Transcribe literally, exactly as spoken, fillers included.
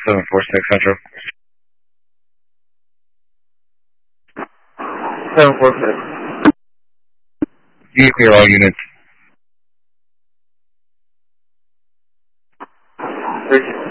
seven four six Central. seven four six. You clear all units. Thank you.